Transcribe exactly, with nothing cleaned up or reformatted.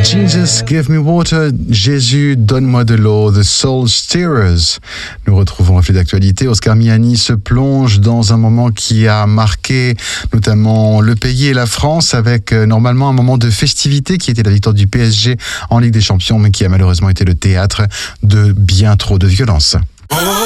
Jesus, give me water. Jésus, donne-moi de l'eau. The Soul Stirrers. Nous retrouvons Reflet d'actualité. Oscar Miani se plonge dans un moment qui a marqué notamment le pays et la France avec euh, normalement un moment de festivité qui était la victoire du P S G en Ligue des Champions, mais qui a malheureusement été le théâtre de bien trop de violence.